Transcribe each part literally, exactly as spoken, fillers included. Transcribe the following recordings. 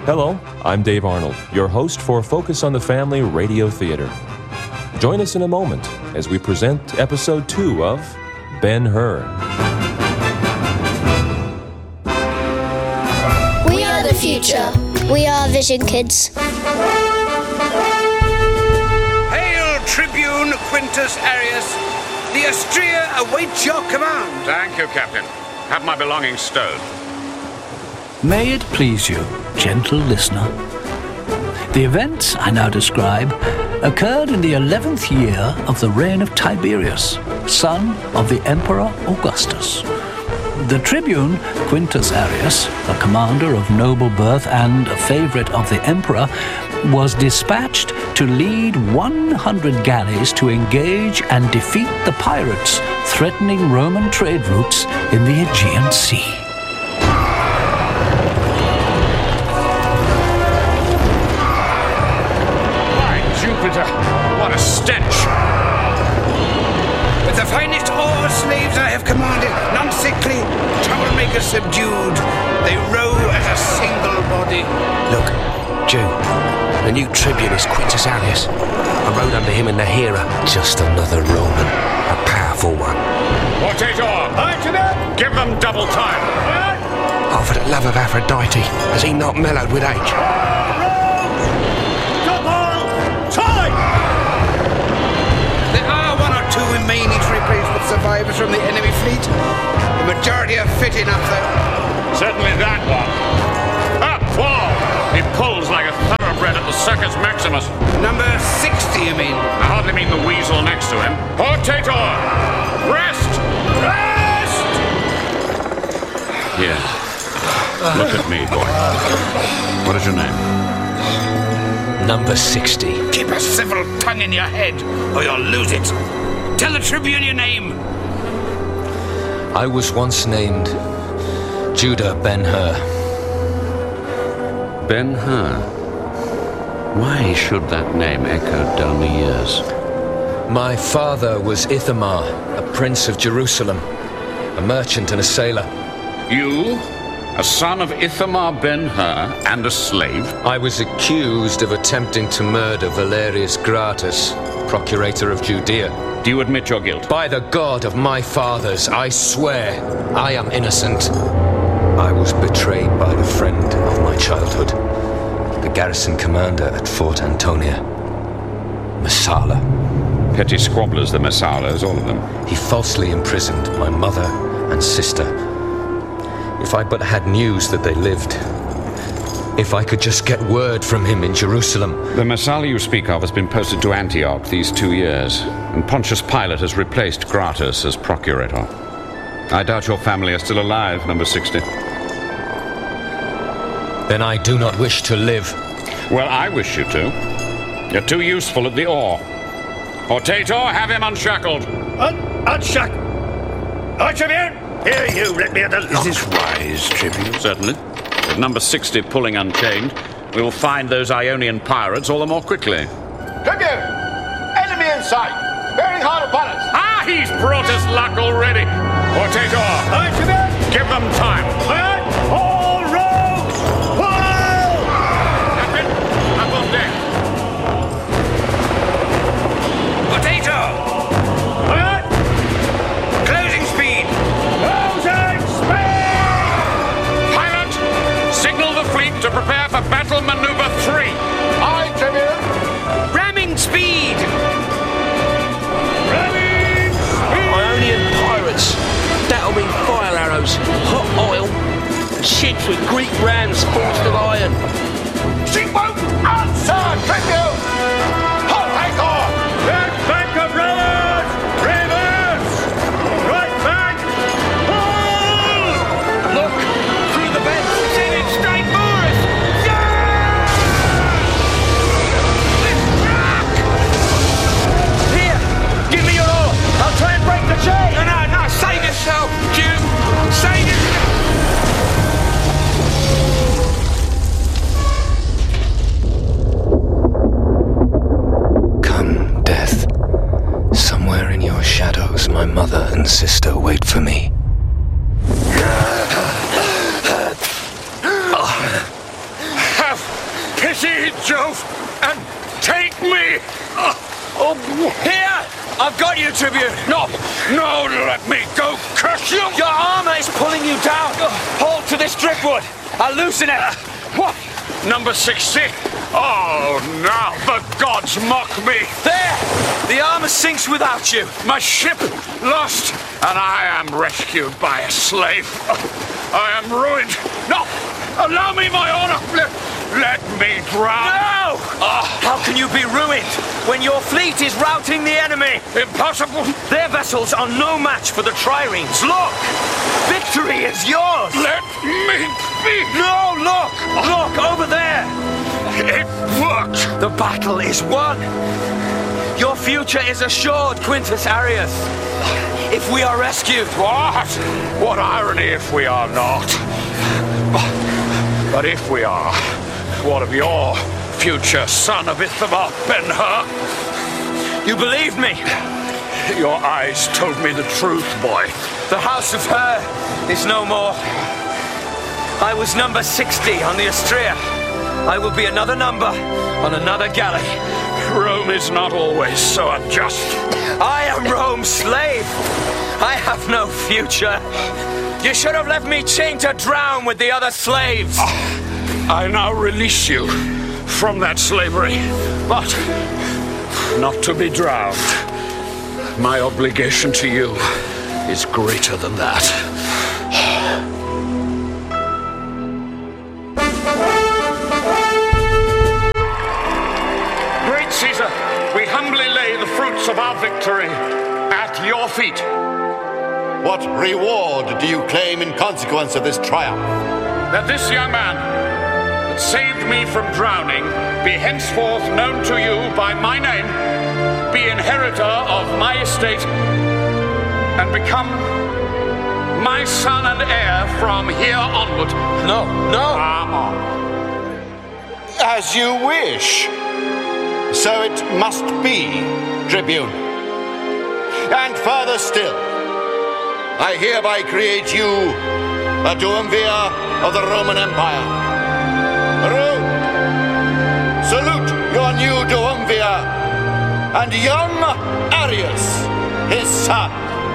Hello, I'm Dave Arnold, your host for Focus on the Family Radio Theater. Join us in a moment as we present episode two of Ben-Hur. We are the future. We are Vision Kids. Hail, Tribune Quintus Arrius. The Astrea awaits your command. Thank you, Captain. Have my belongings stowed. May it please you, gentle listener. The events I now describe occurred in the eleventh year of the reign of Tiberius, son of the Emperor Augustus. The tribune Quintus Arrius, a commander of noble birth and a favorite of the emperor, was dispatched to lead one hundred galleys to engage and defeat the pirates threatening Roman trade routes in the Aegean Sea. What a stench! With the finest oar slaves I have commanded, none sickly, troublemakers subdued, they row as a single body. Look, Jew, the new tribune is Quintus Arrius. I rode under him in the Hera. Just another Roman, a powerful one. Potato! Give them double time! Oh, for the love of Aphrodite, has he not mellowed with age? Remaining to replace with survivors from the enemy fleet. The majority are fit enough, though. Certainly that one. Ah, whoa! He pulls like a thoroughbred at the Circus Maximus. Number sixty, you mean? I hardly mean the weasel next to him. Potato! Rest! Rest! Here. Look at me, boy. What is your name? Number sixty. Keep a civil tongue in your head, or you'll lose it. Tell the Tribune your name. I was once named Judah Ben-Hur. Ben-Hur? Why should that name echo down the years? My father was Ithamar, a prince of Jerusalem, a merchant and a sailor. You? A son of Ithamar Ben-Hur and a slave? I was accused of attempting to murder Valerius Gratus, procurator of Judea. Do you admit your guilt? By the God of my fathers, I swear I am innocent. I was betrayed by the friend of my childhood, the garrison commander at Fort Antonia, Messala. Petty squabblers, the Messalas, all of them. He falsely imprisoned my mother and sister. If I but had news that they lived, if I could just get word from him in Jerusalem. The Messala you speak of has been posted to Antioch these two years, and Pontius Pilate has replaced Gratus as procurator. I doubt your family are still alive, number sixty. Then I do not wish to live. Well, I wish you to. You're too useful at the oar. Potato, have him unshackled. Un- unshackled? I Tribune! Here, you, let me at the lock. Is this wise, Tribune? Certainly. With number sixty pulling unchained, we will find those Ionian pirates all the more quickly. Tribune! Enemy in sight! Bearing hard upon us! Ah, he's brought us luck already! Potato! Aye, Tribune! Give them time! Aye, all roads! Pull! Captain, up on deck! Potato! Aye, Closing speed! closing speed! Pilot, signal the fleet to prepare for battle maneuver three! Aye, Tribune! Ramming speed! Ramming speed! Ionian pirates. That'll mean fire arrows, hot oil, and ships with Greek rams forged of iron. She won't answer, Tribune! Hot anchor! Left bank of rowers! Reverse! Right bank! Pull! Look, through the bend. It's in it straight for us! Here, give me your oar. I'll try and break the chain. No, no, no, save yourself, Jim! Save yourself! Proceed, Jove, and take me! Uh, Oh, here! I've got you, Tribune! no, no, let me go, curse you! Your armor is pulling you down! Hold to this driftwood! I'll loosen it! What? Number sixty? Oh, now the gods mock me! There! The armor sinks without you! My ship lost, and I am rescued by a slave. I am ruined. No! Allow me my honor! Let, let me drown! No! How can you be ruined when your fleet is routing the enemy? Impossible! Their vessels are no match for the triremes. Look! Victory is yours! Let me be! No, look! Look, over there! It worked! The battle is won! Your future is assured, Quintus Arrius. If we are rescued... What? What irony if we are not? But if we are, what of your future, son of Ithamar Ben-Hur? You believed me? Your eyes told me the truth, boy. The House of Her is no more. I was number sixty on the Astrea. I will be another number on another galley. Rome is not always so unjust. I am Rome's slave. I have no future. You should have left me chained to drown with the other slaves. I now release you from that slavery, but not to be drowned. My obligation to you is greater than that. Great Caesar, we humbly lay the fruits of our victory at your feet. What reward do you claim in consequence of this triumph? That this young man that saved me from drowning be henceforth known to you by my name, be inheritor of my estate, and become my son and heir from here onward. No, no. Come on. As you wish. So it must be, Tribune. And further still, I hereby create you a duumvir of the Roman Empire. Rome, salute your new duumvir and young Arrius, his son.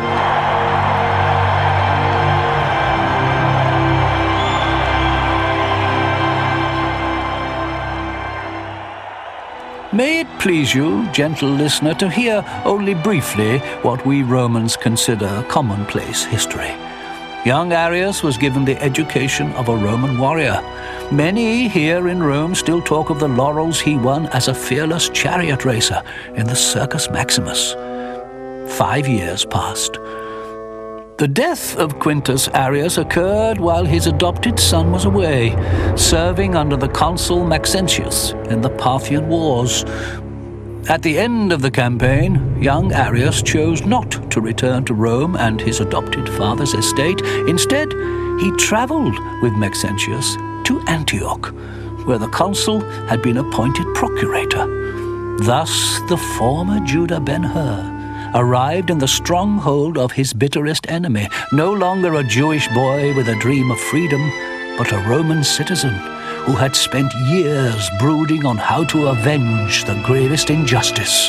May it please you, gentle listener, to hear only briefly what we Romans consider commonplace history. Young Arrius was given the education of a Roman warrior. Many here in Rome still talk of the laurels he won as a fearless chariot racer in the Circus Maximus. Five years passed. The death of Quintus Arrius occurred while his adopted son was away, serving under the consul Maxentius in the Parthian Wars. At the end of the campaign, young Arrius chose not to return to Rome and his adopted father's estate. Instead, he traveled with Maxentius to Antioch, where the consul had been appointed procurator. Thus, the former Judah Ben-Hur arrived in the stronghold of his bitterest enemy, no longer a Jewish boy with a dream of freedom, but a Roman citizen who had spent years brooding on how to avenge the gravest injustice.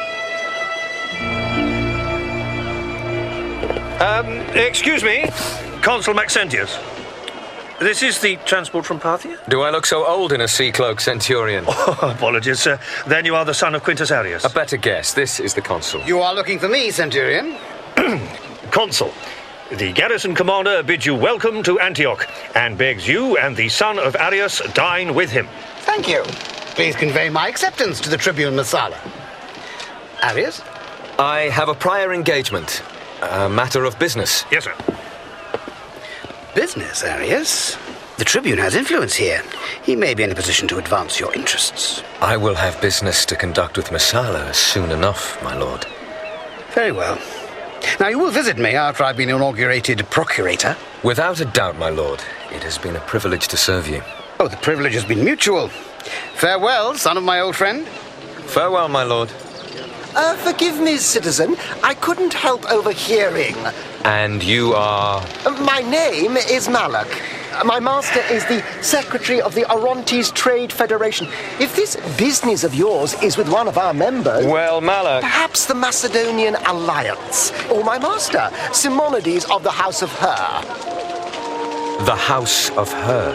Um, excuse me, Consul Maxentius. This is the transport from Parthia? Do I look so old in a sea cloak, Centurion? Oh, apologies, sir. Then you are the son of Quintus Arrius. A better guess. This is the consul. You are looking for me, Centurion. Consul, the garrison commander bids you welcome to Antioch and begs you and the son of Arrius dine with him. Thank you. Please convey my acceptance to the Tribune Messala. Arrius? I have a prior engagement. A matter of business. Yes, sir. Business, Arrius? The Tribune has influence here. He may be in a position to advance your interests. I will have business to conduct with Messala soon enough, my lord. Very well. Now, you will visit me after I've been inaugurated procurator. Without a doubt, my lord. It has been a privilege to serve you. Oh, the privilege has been mutual. Farewell, son of my old friend. Farewell, my lord. Uh, forgive me, citizen. I couldn't help overhearing. And you are? My name is Malak. My master is the secretary of the Orontes Trade Federation. If this business of yours is with one of our members... Well, Malak... Perhaps the Macedonian Alliance. Or my master, Simonides of the House of Her. The House of Her.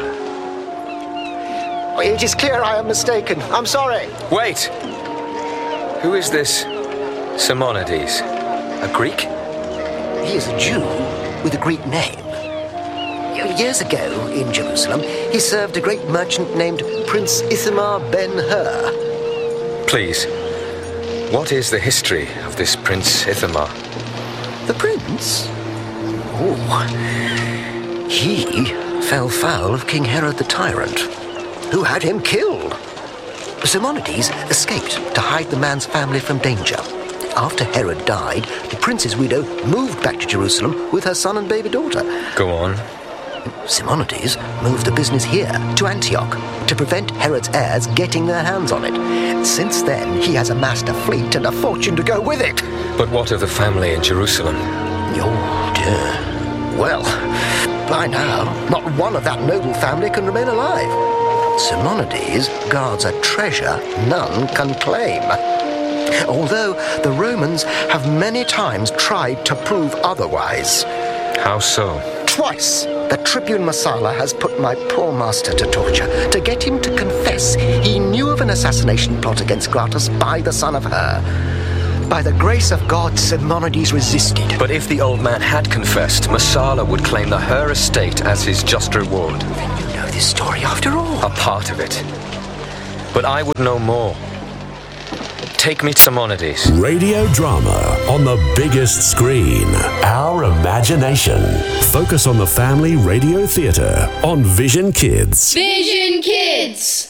It is clear I am mistaken. I'm sorry. Wait! Who is this Simonides? A Greek? He is a Jew with a Greek name. Years ago, in Jerusalem, he served a great merchant named Prince Ithamar Ben-Hur. Please, what is the history of this Prince Ithamar? The prince? Oh, he fell foul of King Herod the Tyrant, who had him killed. Simonides escaped to hide the man's family from danger. After Herod died, the prince's widow moved back to Jerusalem with her son and baby daughter. Go on. Simonides moved the business here, to Antioch, to prevent Herod's heirs getting their hands on it. Since then, he has amassed a fleet and a fortune to go with it. But what of the family in Jerusalem? Oh, dear. Well, by now, not one of that noble family can remain alive. Simonides guards a treasure none can claim. Although the Romans have many times tried to prove otherwise. How so? Twice, the Tribune Messala has put my poor master to torture to get him to confess he knew of an assassination plot against Gratus by the son of Her. By the grace of God, Simonides resisted. But if the old man had confessed, Messala would claim the Her estate as his just reward. Then you know this story after all. A part of it. But I would know more. Take me to Simonides. Radio drama on the biggest screen. Our imagination. Focus on the Family Radio Theatre on Vision Kids. Vision Kids!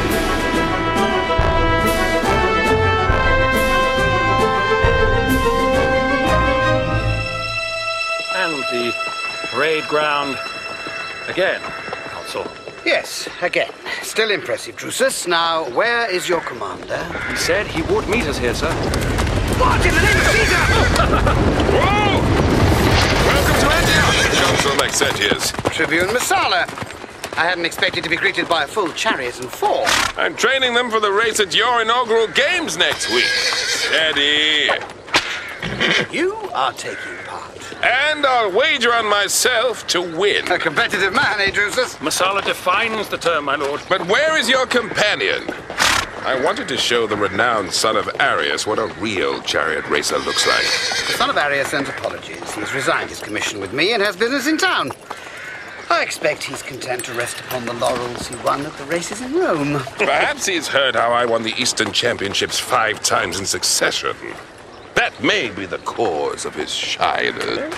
And the parade ground again, Consul. Yes, again. Still impressive, Drusus. Now, where is your commander? He said he would meet us here, sir. What in the name of Caesar? Whoa! Welcome to Antioch, Consul Maxentius. Tribune Messala. I hadn't expected to be greeted by a full chariot and four. I'm training them for the race at your inaugural games next week. Steady. You are taking part. And I'll wager on myself to win. A competitive man, eh, Drusus? Messala defines the term, my lord. But where is your companion? I wanted to show the renowned son of Arius what a real chariot racer looks like. The son of Arius sends apologies. He's resigned his commission with me and has business in town. I expect he's content to rest upon the laurels he won at the races in Rome. Perhaps he's heard how I won the Eastern Championships five times in succession. That may be the cause of his shyness.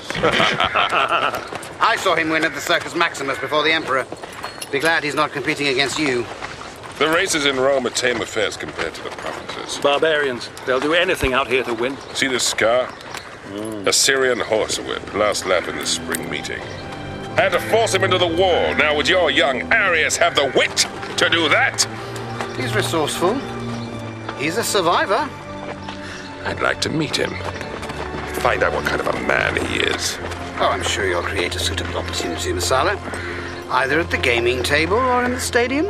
I saw him win at the Circus Maximus before the Emperor. Be glad he's not competing against you. The races in Rome are tame affairs compared to the provinces. Barbarians. They'll do anything out here to win. See this scar? Mm. A Syrian horsewhip, last lap in the spring meeting. Had to force him into the wall. Now would your young Arius have the wit to do that? He's resourceful. He's a survivor. I'd like to meet him. Find out what kind of a man he is. Oh, I'm sure you'll create a suitable opportunity, Messala. Either at the gaming table or in the stadium.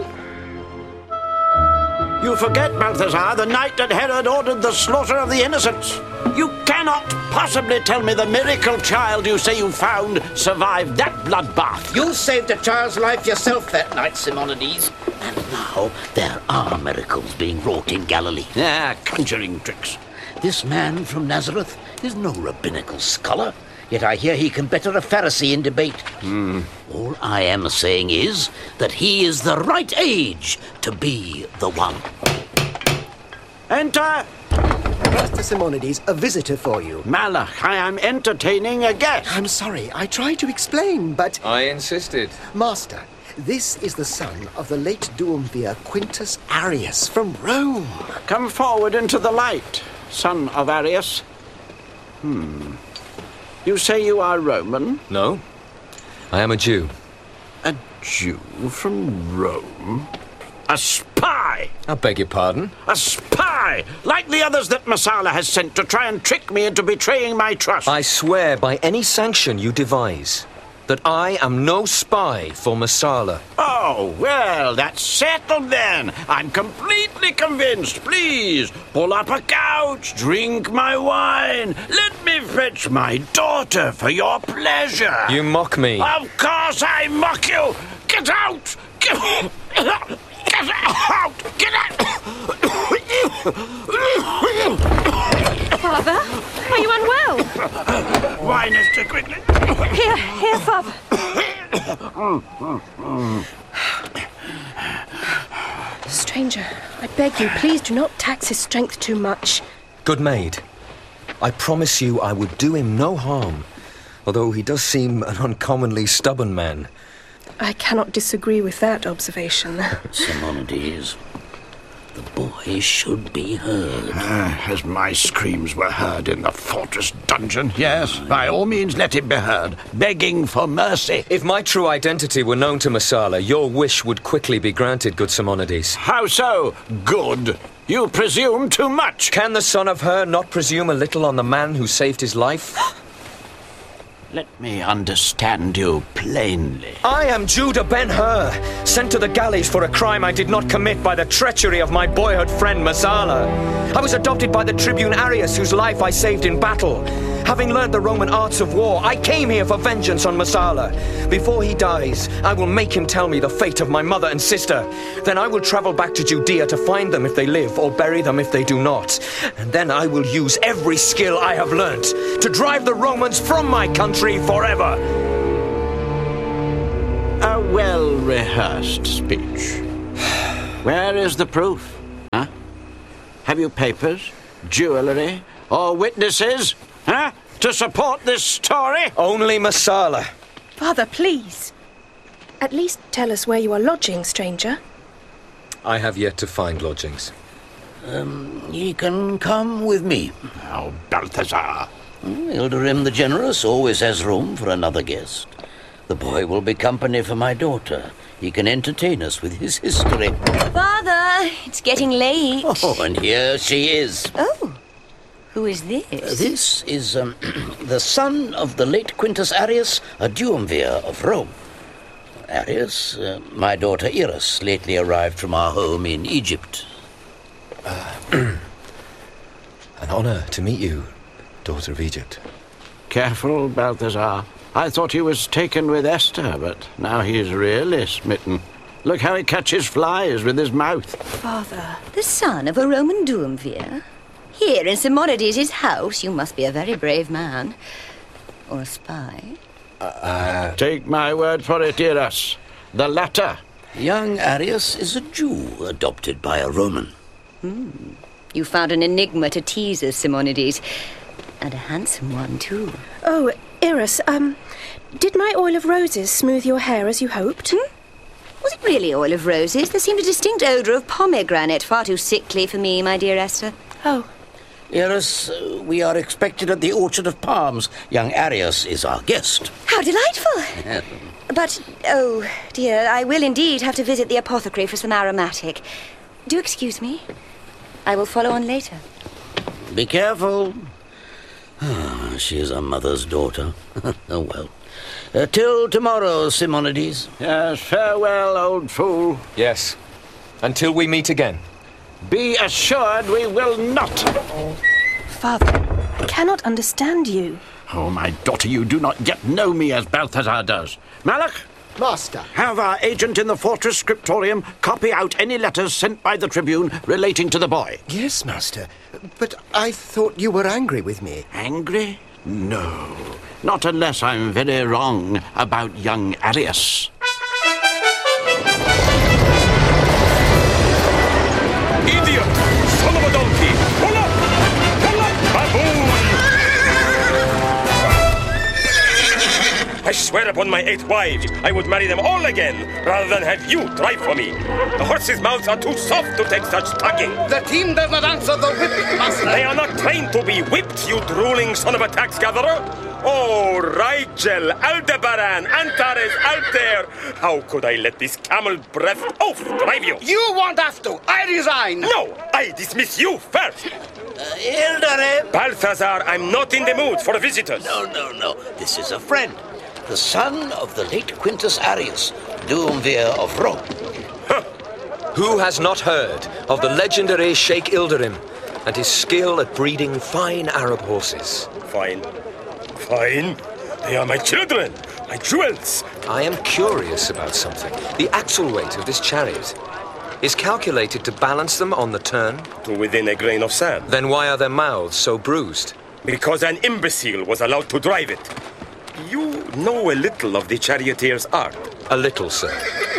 You forget, Balthazar, the night that Herod ordered the slaughter of the innocents. You cannot possibly tell me the miracle child you say you found survived that bloodbath. You saved a child's life yourself that night, Simonides. And now there are miracles being wrought in Galilee. Ah, conjuring tricks. This man from Nazareth is no rabbinical scholar, yet I hear he can better a Pharisee in debate. Mm. All I am saying is that he is the right age to be the one. Enter! Master Simonides, a visitor for you. Malak, I am entertaining a guest. I'm sorry, I tried to explain, but... I insisted. Master, this is the son of the late Duumvir Quintus Arius from Rome. Come forward into the light, son of Arius. Hmm. You say you are Roman? No. I am a Jew. A Jew from Rome? A spy! I beg your pardon? A spy! Like the others that Messala has sent to try and trick me into betraying my trust. I swear by any sanction you devise. that I am no spy for Messala. Oh, well, that's settled then. I'm completely convinced. Please, pull up a couch, drink my wine. Let me fetch my daughter for your pleasure. You mock me. Of course I mock you. Get out! Get, get out! Get out! Father, are you unwell? Wine, Esther, quickly. Here, here, Father. Stranger, I beg you, please do not tax his strength too much. Good maid, I promise you I would do him no harm, although he does seem an uncommonly stubborn man. I cannot disagree with that observation. Simonides, the boy should be heard. Uh, as my screams were heard in the fortress dungeon, yes, by all means let him be heard, begging for mercy. If my true identity were known to Messala, your wish would quickly be granted, good Simonides. How so, good? You presume too much. Can the son of her not presume a little on the man who saved his life? Let me understand you plainly. I am Judah Ben-Hur, sent to the galleys for a crime I did not commit by the treachery of my boyhood friend Messala. I was adopted by the tribune Arius, whose life I saved in battle. Having learned the Roman arts of war, I came here for vengeance on Messala. Before he dies, I will make him tell me the fate of my mother and sister. Then I will travel back to Judea to find them if they live, or bury them if they do not. And then I will use every skill I have learnt to drive the Romans from my country forever. A well-rehearsed speech. Where is the proof? Huh? Have you papers, jewellery, or witnesses? Huh? To support this story? Only Messala. Father, please. At least tell us where you are lodging, stranger. I have yet to find lodgings. Um, ye can come with me. Oh, Balthazar. Ilderim the Generous always has room for another guest. The boy will be company for my daughter. He can entertain us with his history. Father, it's getting late. Oh, and here she is. Oh. Who is this? Uh, this is um, the son of the late Quintus Arrius, a duumvir of Rome. Arrius, uh, my daughter Iris, lately arrived from our home in Egypt. Uh, an honor to meet you, daughter of Egypt. Careful, Balthazar. I thought he was taken with Esther, but now he's really smitten. Look how he catches flies with his mouth. Father, the son of a Roman duumvir? Here in Simonides' house, you must be a very brave man. Or a spy. Uh, Take my word for it, Iris. The latter. Young Arrius is a Jew adopted by a Roman. Hmm. You found an enigma to tease us, Simonides. And a handsome one, too. Oh, Iris, um, did my oil of roses smooth your hair as you hoped? Hmm? Was it really oil of roses? There seemed a distinct odour of pomegranate, far too sickly for me, my dear Esther. Oh. Iris, uh, we are expected at the Orchard of Palms. Young Arrius is our guest. How delightful! But, oh, dear, I will indeed have to visit the apothecary for some aromatic. Do excuse me. I will follow on later. Be careful. Oh, she is a mother's daughter. Oh, well. Uh, till tomorrow, Simonides. Yes, farewell, old fool. Yes. Until we meet again. Be assured we will not. Father, I cannot understand you. Oh, my daughter, you do not yet know me as Balthazar does. Malak? Master. Have our agent in the fortress scriptorium copy out any letters sent by the Tribune relating to the boy. Yes, Master. But I thought you were angry with me. Angry? No. Not unless I'm very wrong about young Arrius. Idiot! Son of a donkey! Pull up! Pull up, baboon! I swear upon my eight wives, I would marry them all again, rather than have you drive for me. The horses' mouths are too soft to take such tugging. The team does not answer the whip, Master. They are not trained to be whipped, you drooling son of a tax gatherer. Oh, Rigel, Aldebaran, Antares, Altair. How could I let this camel breath oaf drive you? You won't have to. I resign. No, I dismiss you first. Uh, Ilderim. Balthazar, I'm not in the mood for visitors. No, no, no. This is a friend. the son of the late Quintus Arrius, Duumvir of Rome. Who has not heard of the legendary Sheikh Ilderim and his skill at breeding fine Arab horses? Fine. Fine? They are my children, my jewels. I am curious about something. The axle weight of this chariot is calculated to balance them on the turn? To within a grain of sand. Then why are their mouths so bruised? Because an imbecile was allowed to drive it. You know a little of the charioteer's art. A little, sir.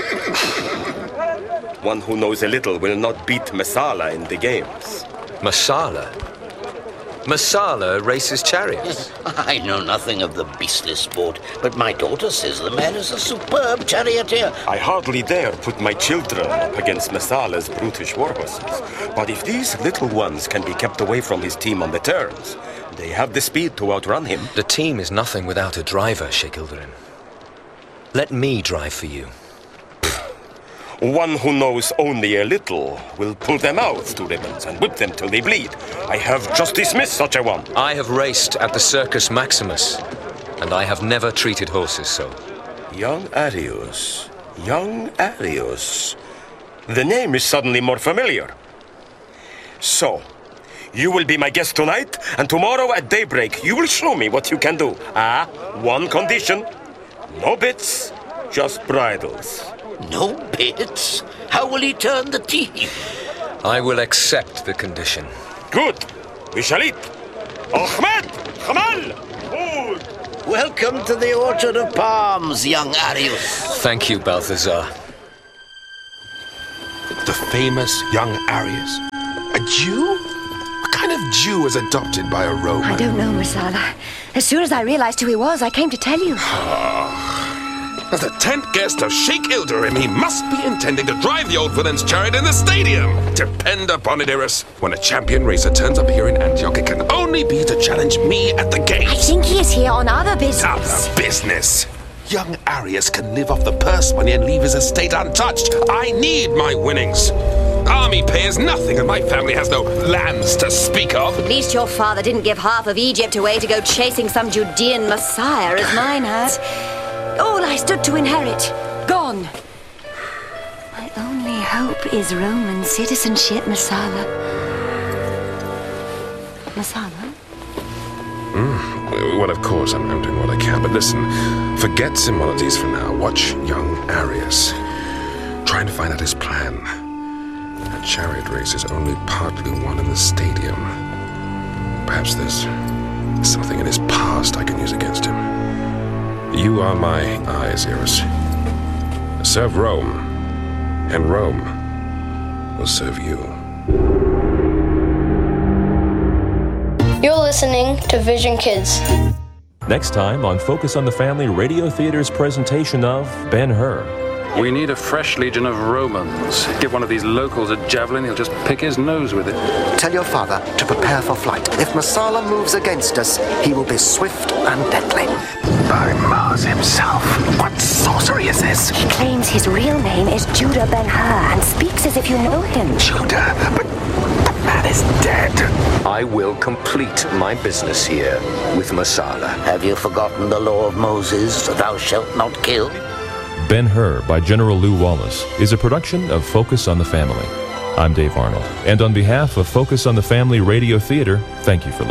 One who knows a little will not beat Messala in the games. Messala? Messala races chariots. I know nothing of the beastly sport, but my daughter says the man is a superb charioteer. I hardly dare put my children up against Messala's brutish war horses. But if these little ones can be kept away from his team on the turns, they have the speed to outrun him. The team is nothing without a driver, Sheikh Ilderim. Let me drive for you. One who knows only a little will pull their mouths to ribbons and whip them till they bleed. I have just dismissed such a one. I have raced at the Circus Maximus, and I have never treated horses so. Young Arrius. Young Arrius. The name is suddenly more familiar. So, you will be my guest tonight, and tomorrow at daybreak you will show me what you can do. Ah, one condition. No bits, just bridles. No bits? How will he turn the team? I will accept the condition. Good. We shall eat. Ahmed! Kamal! Food! Welcome to the Orchard of Palms, young Arrius. Thank you, Balthazar. The famous young Arrius. A Jew? What kind of Jew was adopted by a Roman? I don't know, Messala. As soon as I realized who he was, I came to tell you. As the tenth guest of Sheikh Ilderim, he must be intending to drive the old villain's chariot in the stadium. Depend upon it, Iris. When a champion racer turns up here in Antioch, it can only be to challenge me at the gate. I think he is here on other business. Other business? Young Arrius can live off the purse money and leave his estate untouched. I need my winnings. Army pay is nothing, and my family has no lands to speak of. At least your father didn't give half of Egypt away to go chasing some Judean messiah as mine has. All I stood to inherit, gone. My only hope is Roman citizenship, Messala. Messala? Mm, well, of course, I'm, I'm doing what I can, but listen, forget Simonides for now. Watch young Arrius. Trying to find out his plan. A chariot race is only partly won in the stadium. Perhaps there's something in his past I can use against him. You are my eyes, Iris. Serve Rome, and Rome will serve you. You're listening to Vision Kids. Next time on Focus on the Family Radio Theater's presentation of Ben-Hur. We need a fresh legion of Romans. Give one of these locals a javelin, he'll just pick his nose with it. Tell your father to prepare for flight. If Messala moves against us, he will be swift and deadly. By Mars himself. What sorcery is this? He claims his real name is Judah Ben-Hur and speaks as if you know him. Judah? But the man is dead. I will complete my business here with Messala. Have you forgotten the law of Moses, thou shalt not kill? Ben-Hur by General Lew Wallace is a production of Focus on the Family. I'm Dave Arnold, and on behalf of Focus on the Family Radio Theater, thank you for listening.